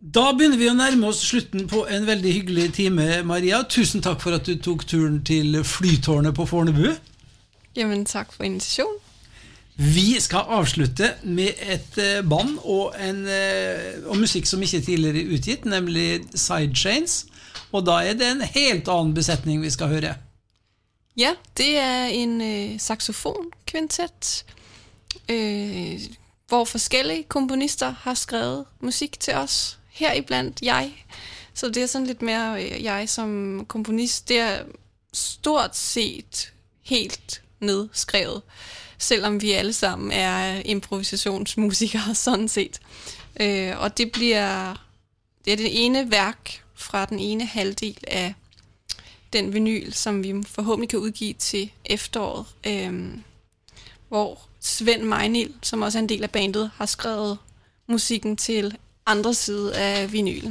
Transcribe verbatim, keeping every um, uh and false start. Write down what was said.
Da begynner vi å nærme oss slutten på en veldig hyggelig time, Maria. Tusen takk for at du tok turen til Flytårnet på Fornebu. Jamen, takk for invitasjonen. Vi skal avslutte med et band og, en, og musikk som ikke tidligere er utgitt, nemlig Sidechains. Og da er det en helt annen besetning vi skal høre. Ja, det er en øh, saxofonkvintet, øh, hvor forskellige komponister har skrevet musik til os. Heriblandt jeg. Så det er sådan lidt mere øh, jeg som komponist. Det er stort set helt nedskrevet, selvom vi alle sammen er improvisationsmusikere sådan set. Øh, og det bliver det er det ene værk fra den ene halvdel af den vinyl, som vi forhåbentlig kan udgive til efteråret, øh, hvor Svend Mejnild, som også er en del af bandet, har skrevet musikken til andre side af vinylen.